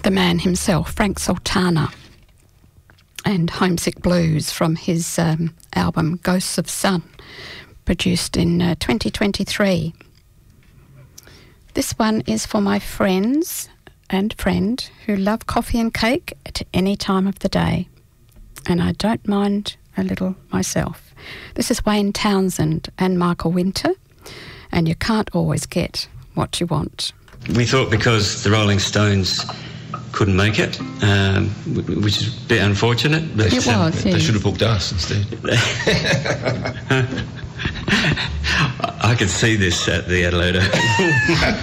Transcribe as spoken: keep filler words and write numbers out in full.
the man himself, Frank Sultana, and Homesick Blues from his um, album Ghosts of Sun, produced in uh, twenty twenty-three. This one is for my friends and friend who love coffee and cake at any time of the day, and I don't mind a little myself. This is Wayne Townsend and Michael Winter, and you can't always get what you want. We thought because the Rolling Stones couldn't make it, um, which is a bit unfortunate. But, it was, um, yeah. They should have booked us instead. I could see this at the Adelaide.